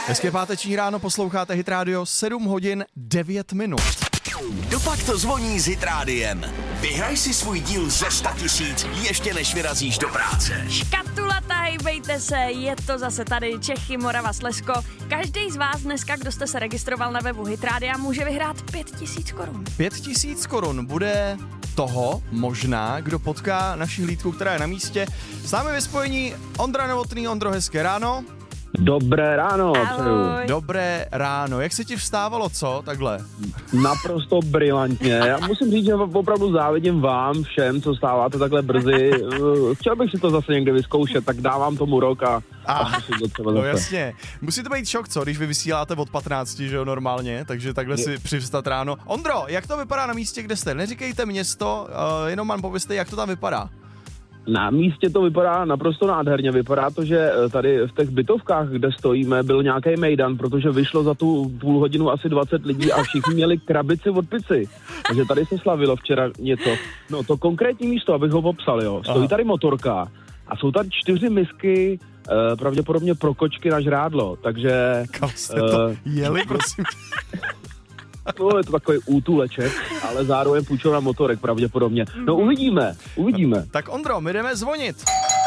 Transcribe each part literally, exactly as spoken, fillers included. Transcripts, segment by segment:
Hezké páteční ráno, posloucháte Hit Radio, sedm hodin devět minut. Dopak to zvoní s Hit Rádiem. Vyhraj si svůj díl ze sto tisíc ještě než vyrazíš do práce. Škatulata, hejbejte se, je to zase tady Čechy, Morava, Slezsko. Každý z vás dneska, kdo jste se registroval na webu Hit Rádia, může vyhrát pět tisíc korun. Pět tisíc korun bude toho možná, kdo potká naši hlídku, která je na místě. S námi ve spojení Ondra Novotný. Ondro, hezké ráno. Dobré ráno, přeju. Dobré ráno. Jak se ti vstávalo, co? Takhle. Naprosto brilantně. Já musím říct, že opravdu závidím vám všem, co stáváte takhle brzy. Chtěl bych si to zase někde vyzkoušet, tak dávám tomu rok a... a a to třeba no zase. jasně. Musí to být šok, co? Když vy vysíláte od patnácti, že jo, normálně, takže takhle je. Si přivstat ráno. Ondro, jak to vypadá na místě, kde jste? Neříkejte město, uh, jenom mám povězte, jak to tam vypadá. Na místě to vypadá naprosto nádherně. Vypadá to, že tady v těch bytovkách, kde stojíme, byl nějaký mejdan, protože vyšlo za tu půl hodinu asi dvacet lidí a všichni měli krabici od pici. Takže tady se slavilo včera něco. No to konkrétní místo, abych ho popsal, jo. Stojí tady motorka a jsou tady čtyři misky, eh, pravděpodobně pro kočky na žrádlo, takže... Kam jste to eh, jeli, prosím? No, je to takový útuleček, ale zároveň půjčil na motorek pravděpodobně. No uvidíme, uvidíme. Tak Ondro, my jdeme zvonit.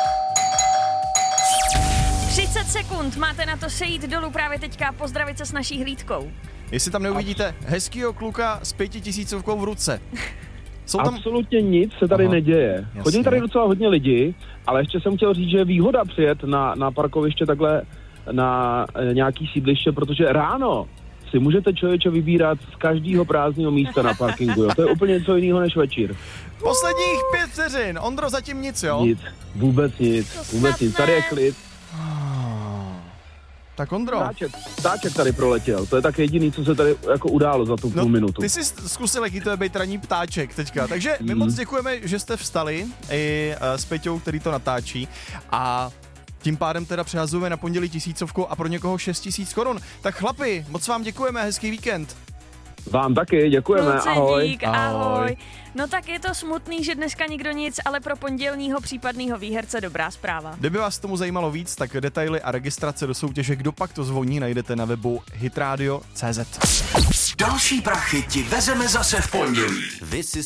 třicet sekund máte na to sejít dolů právě teďka a pozdravit se s naší hlídkou. Jestli tam neuvidíte hezkýho kluka s pětitisícovkou v ruce. Jsou tam... Absolutně nic se tady Aha, neděje. jasně. Chodí tady docela hodně lidí, ale ještě jsem chtěl říct, že je výhoda přijet na, na parkoviště takhle na e, nějaký sídliště, protože ráno si můžete člověče vybírat z každého prázdného místa na parkingu. Jo. To je úplně něco jiného než večír. Posledních pět vteřin. Ondro, zatím nic, jo? Nic, vůbec nic, vůbec nic. Tady je klid. Tak Ondro. Ptáček, ptáček tady proletěl. To je tak jediný, co se tady jako událo za tu No, půl minutu. ty jsi zkusil, jaký to je být ranní ptáček teďka. Takže my Mm. moc děkujeme, že jste vstali i uh, s Peťou, který to natáčí. A tím pádem teda přehazujeme na pondělí tisícovku a pro někoho šest tisíc korun. Tak chlapi, moc vám děkujeme, hezký víkend. Vám taky, děkujeme, Kluci, ahoj. dík, ahoj. ahoj. No tak je to smutný, že dneska nikdo nic, ale pro pondělního případného výherce dobrá zpráva. Kdyby vás tomu zajímalo víc, tak detaily a registrace do soutěže Kdo pak to zvoní najdete na webu hitradio tečka cé zet. Další prachy ti vezeme zase v pondělí.